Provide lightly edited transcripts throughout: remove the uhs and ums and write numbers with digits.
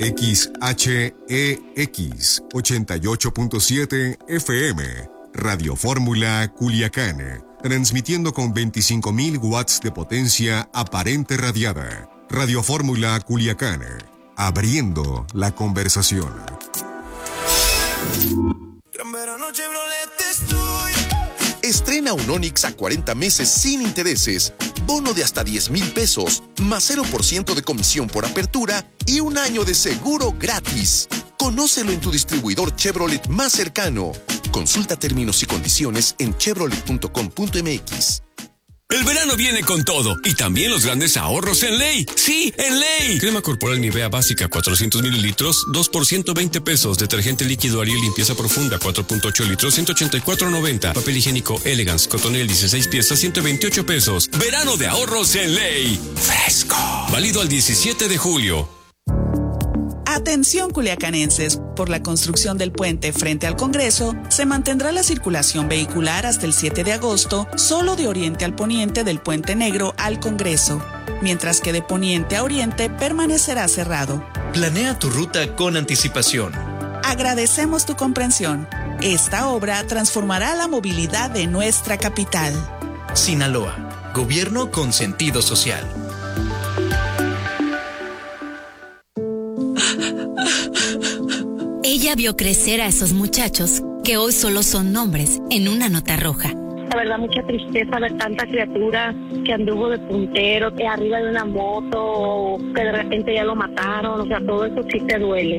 XHEX 88.7 FM, Radio Fórmula Culiacán, transmitiendo con 25.000 watts de potencia aparente radiada. Radio Fórmula Culiacán, abriendo la conversación. Estrena un Onix a 40 meses sin intereses, bono de hasta 10,000 pesos, más 0% de comisión por apertura y un año de seguro gratis. Conócelo en tu distribuidor Chevrolet más cercano. Consulta términos y condiciones en chevrolet.com.mx. El verano viene con todo y también los grandes ahorros en Ley. ¡Sí, en Ley! Crema corporal Nivea básica 400 mililitros, 2 por 120 pesos. Detergente líquido Ariel limpieza profunda 4.8 litros, 184.90. Papel higiénico Elegance Cotonel 16 piezas, 128 pesos. Verano de ahorros en Ley. Fresco. Válido al 17 de julio. Atención culiacanenses, por la construcción del puente frente al Congreso, se mantendrá la circulación vehicular hasta el 7 de agosto, solo de oriente al poniente del Puente Negro al Congreso, mientras que de poniente a oriente permanecerá cerrado. Planea tu ruta con anticipación. Agradecemos tu comprensión. Esta obra transformará la movilidad de nuestra capital. Sinaloa, gobierno con sentido social. Ella vio crecer a esos muchachos que hoy solo son nombres en una nota roja. La verdad, mucha tristeza ver tanta criatura que anduvo de puntero, que arriba de una moto, o que de repente ya lo mataron. O sea, todo eso sí te duele.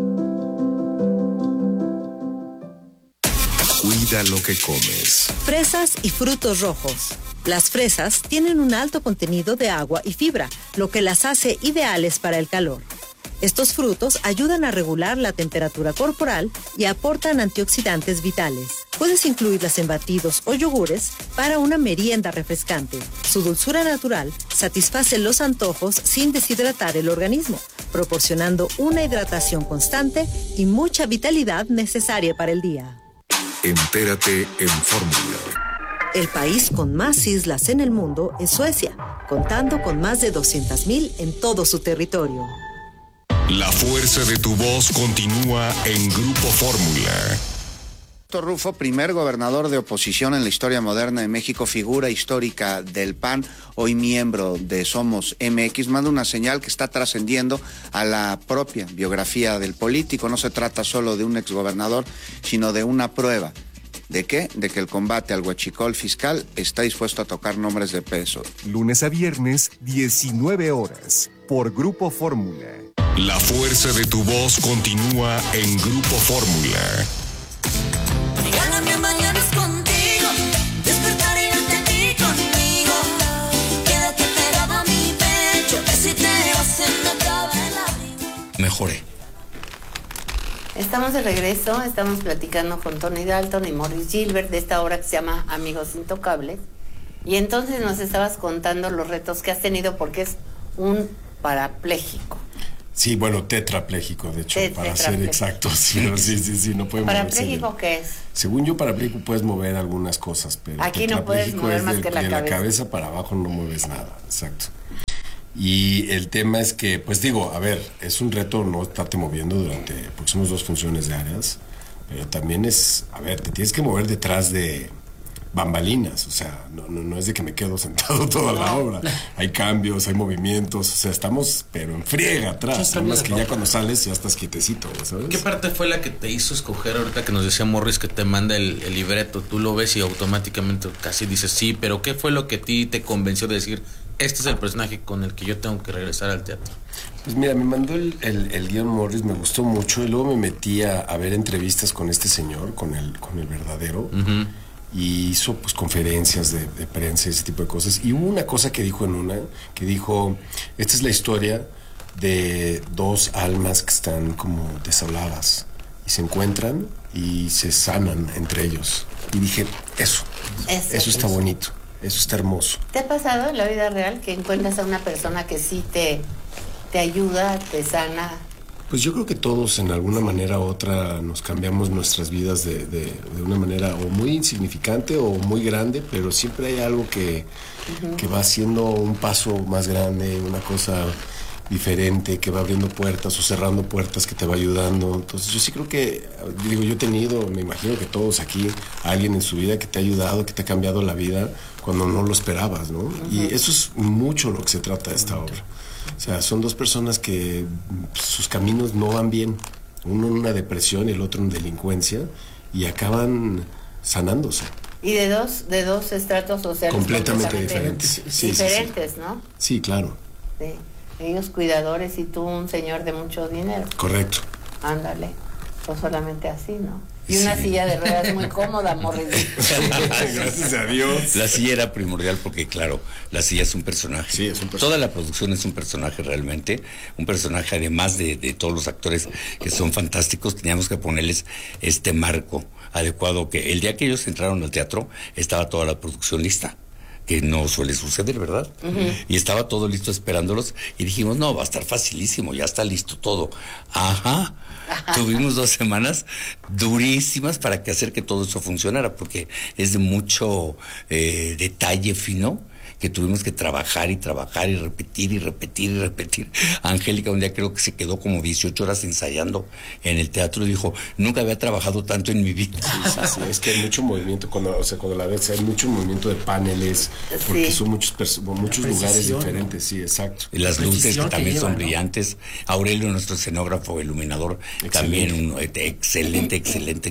Cuida lo que comes. Fresas y frutos rojos. Las fresas tienen un alto contenido de agua y fibra, lo que las hace ideales para el calor. Estos frutos ayudan a regular la temperatura corporal y aportan antioxidantes vitales. Puedes incluirlas en batidos o yogures para una merienda refrescante. Su dulzura natural satisface los antojos sin deshidratar el organismo, proporcionando una hidratación constante y mucha vitalidad necesaria para el día. Entérate en Fórmula. El país con más islas en el mundo es Suecia, contando con más de 200,000 en todo su territorio. La fuerza de tu voz continúa en Grupo Fórmula. Rufo, primer gobernador de oposición en la historia moderna de México, figura histórica del PAN, hoy miembro de Somos MX, manda una señal que está trascendiendo a la propia biografía del político. No se trata solo de un exgobernador, sino de una prueba. ¿De qué? De que el combate al huachicol fiscal está dispuesto a tocar nombres de peso. Lunes a viernes, 19 horas, por Grupo Fórmula. La fuerza de tu voz continúa en Grupo Fórmula. Regálame mañanas contigo, despertar y verte a ti conmigo. Quédate pegado a mi pecho, que si te vas se me acaba el abrigo. Mejoré. Estamos de regreso, estamos platicando con Tony Dalton y Morris Gilbert de esta obra que se llama Amigos Intocables. Y entonces nos estabas contando los retos que has tenido porque es un parapléjico. Sí, bueno, tetrapléjico, de hecho, para ser exactos. Pero sí, no puede moverse. ¿Parapléjico qué es? Según yo, parapléjico puedes mover algunas cosas, pero aquí no puedes mover más que la cabeza. De la cabeza para abajo no mueves nada, exacto. Y el tema es que, pues digo, a ver, es un reto no estarte moviendo porque somos dos funciones diarias, pero también es, a ver, te tienes que mover detrás de bambalinas, o sea, no es de que me quedo sentado toda la obra. Hay cambios, hay movimientos, o sea, estamos, pero en friega atrás. Además que ya cuando sales ya estás quietecito, ¿sabes? ¿Qué parte fue la que te hizo escoger ahorita que nos decía Morris que te manda el libreto? Tú lo ves y automáticamente casi dices sí, pero ¿qué fue lo que a ti te convenció de decir este es el personaje con el que yo tengo que regresar al teatro? Pues mira, me mandó el guión Morris, me gustó mucho y luego me metí a ver entrevistas con este señor, con el verdadero. Uh-huh. Y hizo pues conferencias de prensa y ese tipo de cosas. Y hubo una cosa que dijo que dijo, esta es la historia de dos almas que están como deshabladas y se encuentran y se sanan entre ellos. Y dije, eso está bonito, eso está hermoso. ¿Te ha pasado en la vida real que encuentras a una persona que sí te ayuda, te sana? Pues yo creo que todos en alguna manera u otra nos cambiamos nuestras vidas de una manera o muy insignificante o muy grande, pero siempre hay algo que va haciendo un paso más grande, una cosa diferente, que va abriendo puertas o cerrando puertas, que te va ayudando. Entonces yo sí creo que, digo, yo he tenido, me imagino que todos aquí, alguien en su vida que te ha ayudado, que te ha cambiado la vida cuando no lo esperabas, ¿no? Y eso es mucho lo que se trata de esta obra. O sea, son dos personas que sus caminos no van bien. Uno en una depresión y el otro en delincuencia, y acaban sanándose. Y de dos estratos sociales completamente diferentes. Diferentes, ¿no? Sí, claro. Sí. Ellos cuidadores y tú un señor de mucho dinero. Correcto. Ándale. Pues solamente así, ¿no? Y una silla de ruedas muy cómoda, Morris. Gracias a Dios. La silla era primordial porque, claro, la silla es un personaje. Sí, es un personaje. Toda la producción es un personaje realmente. Un personaje, además de todos los actores que son fantásticos, teníamos que ponerles este marco adecuado, que el día que ellos entraron al teatro estaba toda la producción lista, que no suele suceder, ¿verdad? Y estaba todo listo esperándolos y dijimos, no, va a estar facilísimo, ya está listo todo. Ajá. Tuvimos 2 semanas durísimas para que hacer que todo eso funcionara, porque es de mucho detalle fino, que tuvimos que trabajar y repetir y repetir y repetir. Angélica un día creo que se quedó como 18 horas ensayando en el teatro y dijo, nunca había trabajado tanto en mi vida. Sí, es que hay mucho movimiento, cuando la ves, hay mucho movimiento de paneles, porque son muchos lugares diferentes, sí, exacto. Y las luces que también son brillantes. Aurelio, nuestro escenógrafo, iluminador, también excelente.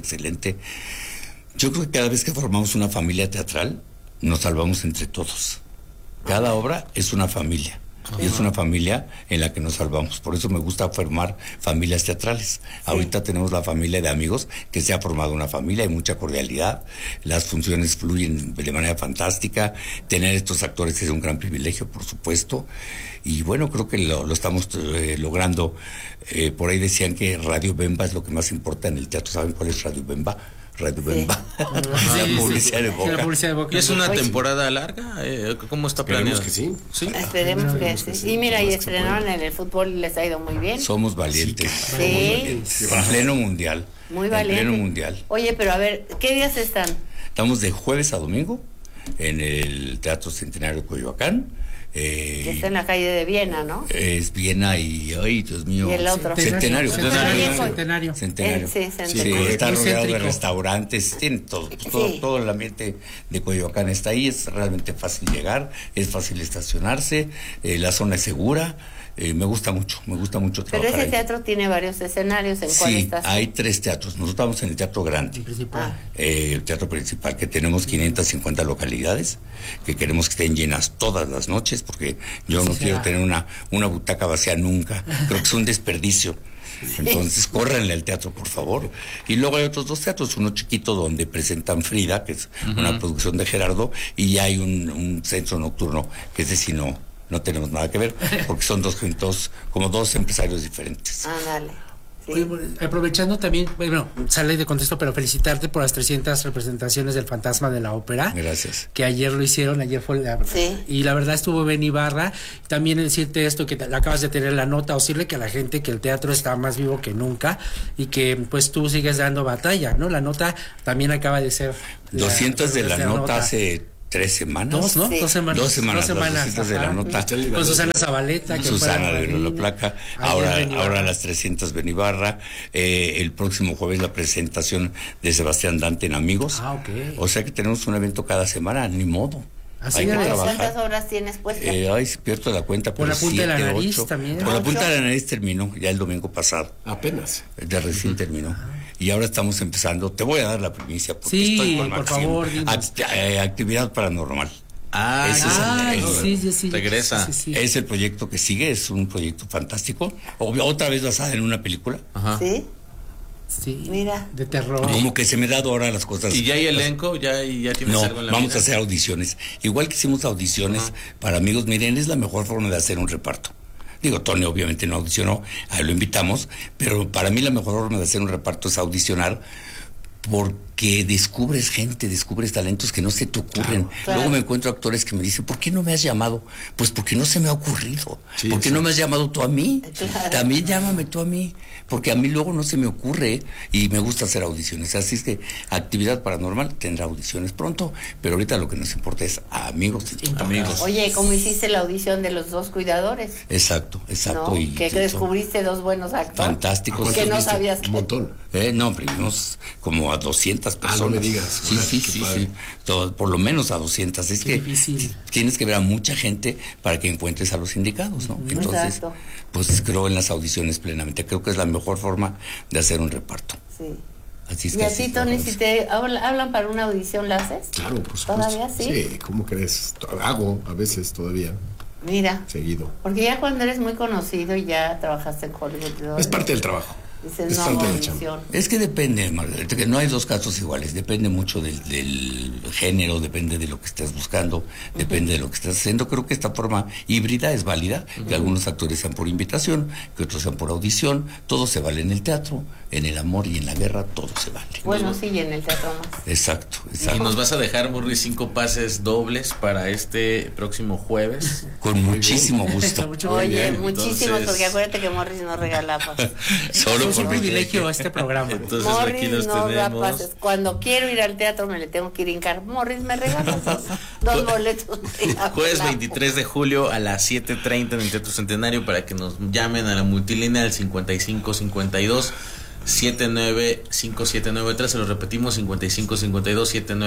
Yo creo que cada vez que formamos una familia teatral, nos salvamos entre todos. Cada obra es una familia. Y es una familia en la que nos salvamos. Por eso me gusta formar familias teatrales. Ahorita tenemos la familia de amigos, que se ha formado una familia, hay mucha cordialidad, las funciones fluyen de manera fantástica. Tener estos actores es un gran privilegio, por supuesto. Y bueno, creo que lo estamos logrando. Por ahí decían que Radio Bemba es lo que más importa en el teatro. ¿Saben cuál es Radio Bemba? Radio Bemba. La publicidad de Boca. La publicidad de Boca. ¿Y es una temporada larga? ¿Cómo está planeado? Esperemos que sí. Esperemos que sí. Y mira, y estrenaron en el fútbol y les ha ido muy bien. Somos valientes. Sí. En pleno mundial. Muy valiente. En pleno mundial. Oye, pero a ver, ¿qué días están? Estamos de jueves a domingo en el Teatro Centenario de Coyoacán. Que está en la calle de Viena, ¿no? Es Viena y, ay, Dios mío. Y el otro. Centenario. Sí, Centenario. Centenario. Está rodeado de restaurantes, tiene todo el ambiente de Coyoacán está ahí, es realmente fácil llegar, es fácil estacionarse, la zona es segura. Me gusta mucho trabajar. Pero ese teatro tiene varios escenarios. ¿En cuál estás? Hay 3 teatros. Nosotros estamos en el Teatro Grande, el teatro principal, que tenemos 550 localidades, que queremos que estén llenas todas las noches, porque yo no quiero tener una butaca vacía nunca. Creo que es un desperdicio. Entonces, córranle al teatro, por favor. Y luego hay otros 2 teatros, uno chiquito donde presentan Frida, que es una producción de Gerardo, y hay un centro nocturno, que es decir, no tenemos nada que ver, porque son como dos empresarios diferentes. Dale. Sí. Oye, aprovechando también, bueno, sale de contexto, pero felicitarte por las 300 representaciones del Fantasma de la Ópera. Gracias. Que ayer lo hicieron, ayer fue y la verdad estuvo Ben Ibarra. También decirte esto, que acabas de tener la nota, o decirle que a la gente que el teatro está más vivo que nunca y que pues tú sigues dando batalla, ¿no? La nota también acaba de ser 200 de la nota hace 3 semanas. 2 semanas. 2 semanas. Las 200 de la nota. Con Susana Zabaleta. Susana de la Placa. Ahora las 300 Ben Ibarra. El próximo jueves la presentación de Sebastián Dante en Amigos. O sea que tenemos un evento cada semana, ni modo. Hay que trabajar. ¿Cuántas horas tienes puestas? Ay, pierdo la cuenta. Por la punta 7, de la nariz 8. También. Por la punta de la nariz terminó, ya el domingo pasado. Apenas. De recién terminó. Y ahora estamos empezando. Te voy a dar la primicia porque estoy con por favor. Actividad Paranormal. Regresa. Sí. Es el proyecto que sigue, es un proyecto fantástico. Otra vez basada en una película. Sí, mira. De terror. Como que se me ha dado ahora las cosas. ¿Y ya hay elenco? ¿Ya tienes algo en la vamos vida? a hacer audiciones. Igual que hicimos audiciones para Amigos, miren, es la mejor forma de hacer un reparto. Digo, Tony obviamente no audicionó, ahí lo invitamos, pero para mí la mejor forma de hacer un reparto es audicionar, porque que descubres gente, descubres talentos que no se te ocurren. Claro. Luego me encuentro actores que me dicen, ¿por qué no me has llamado? Pues porque no se me ha ocurrido. Sí, ¿Por qué no me has llamado tú a mí? Claro. También llámame tú a mí, porque a mí luego no se me ocurre y me gusta hacer audiciones. Así es que Actividad Paranormal tendrá audiciones pronto, pero ahorita lo que nos importa es amigos. Oye, ¿cómo hiciste la audición de los 2 cuidadores? Exacto. ¿No? Y que descubriste 2 buenos actores. fantásticos. Que no sabías que... Un montón. No, primos como a 200 personas. No me digas. Sí. Por lo menos a 200. Es que difícil. tienes que ver a mucha gente para que encuentres a los indicados, ¿no? Entonces, Exacto. pues creo en las audiciones plenamente. Creo que es la mejor forma de hacer un reparto. Sí. Así es Y que a ti, Tony, si te hablan para una audición, ¿la haces? Claro, por supuesto. ¿Todavía sí? Sí, ¿cómo crees? Hago a veces todavía. Mira. Seguido. Porque ya cuando eres muy conocido y ya trabajaste en Hollywood. Es parte del trabajo. Dices, Es no, parte de la audición. Es que depende, Margarita, que no hay 2 casos iguales. Depende mucho del género, depende de lo que estés buscando, depende de lo que estés haciendo. Creo que esta forma híbrida es válida, que algunos actores sean por invitación, que otros sean por audición. Todo se vale en el teatro, en el amor y en la guerra, todo se vale. Bueno, sí, y en el teatro más. Exacto. Y nos vas a dejar, Morris, 5 pases dobles para este próximo jueves. Con muchísimo gusto. Oye, muchísimos, porque acuérdate que Morris no regala pases. Solo es un privilegio este programa. Entonces Morris aquí los no da tenemos. pases. Cuando quiero ir al teatro me le tengo que ir a hincar. Morris, ¿me regalas 2 boletos? Jueves 23 de julio a las 7:30 en el Teatro Centenario para que nos llamen a la multilínea al 5552 795793. Se lo repetimos, 5552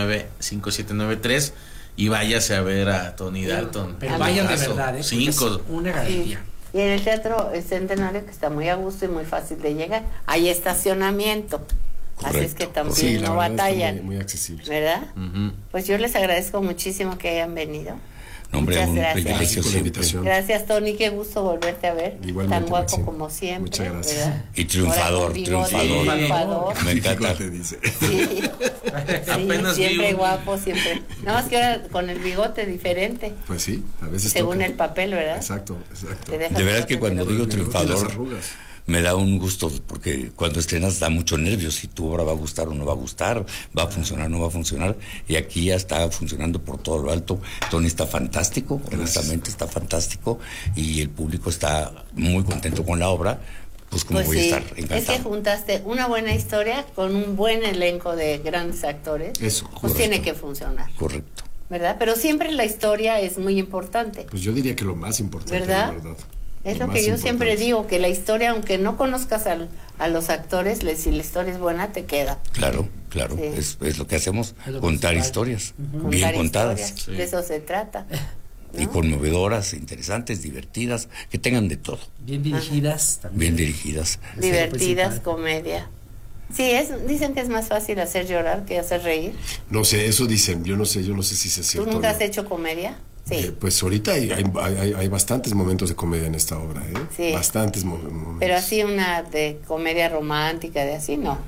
795793. Y váyase a ver a Tony Dalton. Pero vayan de verdad, ¿eh? 5. Es una garantía. Y en el Teatro Centenario, que está muy a gusto y muy fácil de llegar, hay estacionamiento. Así es que también Sí, la no verdad está batallan. muy accesible. ¿Verdad? Pues yo les agradezco muchísimo que hayan venido. Hombre, Muchas un gracias. privilegio siempre. Gracias, Tony, qué gusto volverte a ver. Igualmente, tan guapo Maxine. como siempre. Muchas gracias. ¿verdad? Y triunfador, Ahora con bigote, triunfador. Me encanta. Te dice. Sí, Apenas vi siempre un- guapo, siempre. Nada más que ahora con el bigote diferente, Pues sí, a veces según toca. el papel, ¿verdad? Exacto. Te dejas De verdad todo que cuando el digo pelo. Las triunfador, arrugas. me da un gusto, porque cuando estrenas da mucho nervio, si tu obra va a gustar o no va a gustar, va a funcionar o no va a funcionar, y aquí ya está funcionando por todo lo alto. Tony está fantástico, honestamente está fantástico, y el público está muy contento con la obra, pues como Pues voy sí, a estar es encantado. que juntaste una buena historia con un buen elenco de grandes actores. Eso, pues correcto. tiene que funcionar, Correcto. ¿verdad? Pero siempre la historia es muy importante. Pues yo diría que lo más importante, ¿Verdad? la verdad. Es lo más que yo siempre importante. digo, que la historia, aunque no conozcas a los actores, si la historia es buena, te queda. Claro, Sí. es lo que hacemos, Es lo contar principal. historias, Contar bien contadas. historias, de eso se trata. Y conmovedoras, interesantes, divertidas, que tengan de todo, Bien dirigidas también. bien dirigidas. Divertidas, principal. comedia. Sí, dicen que es más fácil hacer llorar que hacer reír. No sé, eso dicen. Yo no sé si es ¿Tú cierto. nunca o has no. hecho comedia? Sí. Pues ahorita hay bastantes momentos de comedia en esta obra, ¿eh? Sí. Bastantes momentos. Pero así una de comedia romántica, de así, no.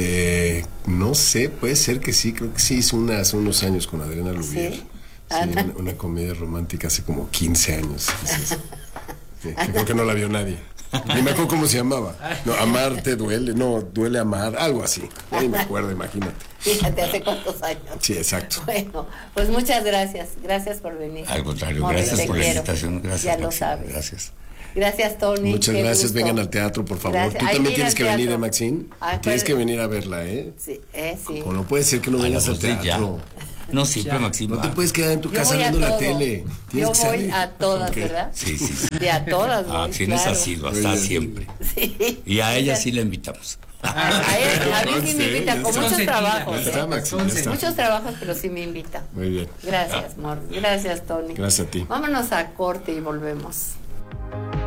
No sé, puede ser que sí, creo que sí hice hace unos años con Adriana Lubier. ¿Sí? Sí, una comedia romántica hace como 15 años. Sí, que creo que no la vio nadie. Ni me acuerdo cómo se llamaba. No, amar te duele, no, duele amar, algo así. Ni me acuerdo, imagínate. Fíjate, hace cuántos años. Sí, exacto. Bueno, pues muchas gracias. Gracias por venir. Al contrario, Morris, gracias te por la quiero. invitación, gracias. Ya lo Maxine, sabes. Gracias. Gracias, Tony. Muchas qué gracias, gusto. vengan al teatro, por favor. Gracias. Tú Ay, también mira tienes el que venir, teatro. Maxine. Ay, Tienes pues- que venir a verla, ¿eh? Sí, sí. Como no puede ser que no A vengas las al 2 ya. teatro. No, siempre, Maxime. No te puedes quedar en tu Yo casa voy a viendo la todo. tele. Yo Tienes que voy salir. a todas, Ok. ¿verdad? Sí. De a todas voy, Tienes claro. así, hasta siempre. Sí. Y a ella sí la invitamos. A mí sí me invita, con muchos Consentida. trabajos. Ya está, Maxine, ya está. Muchos trabajos, pero sí me invita. Muy bien. Gracias, Mor. Gracias, Tony. Gracias a ti. Vámonos a corte y volvemos.